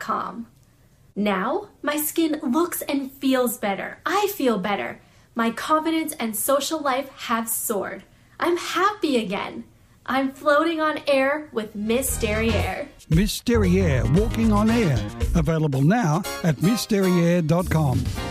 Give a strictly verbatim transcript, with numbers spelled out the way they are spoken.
calm. Now, my skin looks and feels better. I feel better. My confidence and social life have soared. I'm happy again. I'm floating on air with Miss Derriere. Miss Derriere, walking on air. Available now at miss derriere dot com.